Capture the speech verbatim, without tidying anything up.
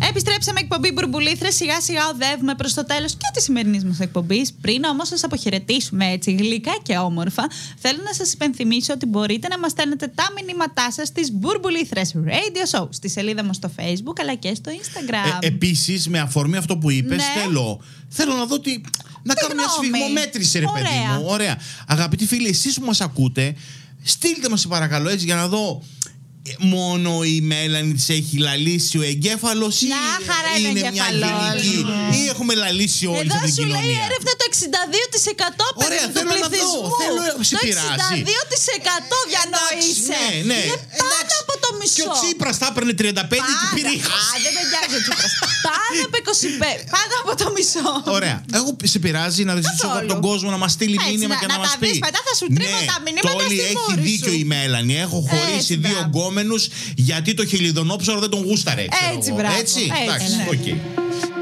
Επιστρέψαμε εκπομπή Μπουρμπουλήθρες. Σιγά σιγά οδεύουμε προς το τέλος και της σημερινής μας εκπομπής. Πριν όμως σας αποχαιρετήσουμε έτσι γλυκά και όμορφα, θέλω να σας υπενθυμίσω ότι μπορείτε να μας στέλνετε τα μηνύματά σας στις Μπουρμπουλήθρες Radio Show, στη σελίδα μας στο Facebook αλλά και στο Instagram. Ε, επίσης, με αφορμή αυτό που είπες, Ναι. θέλω, θέλω να δω τι. Να Τι κάνω μια γνώμη. σφιγμομέτρηση, ρε παιδί Ωραία. μου. Ωραία. Αγαπητοί φίλοι, εσείς που μας ακούτε, στείλτε μας, σε παρακαλώ, έτσι για να δω. Μόνο η Μέλανη της έχει λαλήσει ο εγκέφαλος ή Μια χαρά είναι είναι μια εγκεφαλός. γενική, ή έχουμε λαλήσει όλοι Εδώ σε την σου λέει κοινωνία. έρευνα το εξήντα δύο τοις εκατό Ωραία, του θέλω να δω. πληθυσμού. Θέλω, σε Το πειράζει. εξήντα δύο τοις εκατό διανοείσαι. Ναι, ναι. Είναι πάνω Εντάξει. από το μισό. Και ο Τσίπρας θα έπαιρνε τριάντα πέντε και πήρε Πάντα. Α, δεν με νοιάζει ο Τσίπρας. Πάνω από είκοσι πέντε. Πάνω από το μισό. Ωραία. Εγώ σε πειράζει να ζητήσω Καθόλου. από τον κόσμο να μας στείλει Έτσι, μήνυμα να- και να να μας τα πει. δεις, μετά θα σου τρίβω τα μηνύματα Τόλι, στη έχει μούρη δίκιο σου. η Μέλανη. Έχω χωρίσει Έτσι, δύο μπράβο. γκόμενους γιατί το χελιδονόψαρο δεν τον γούσταρε. ξέρω Έτσι, εγώ. μπράβο. Έτσι, Έτσι, εντάξει, ναι. οκ.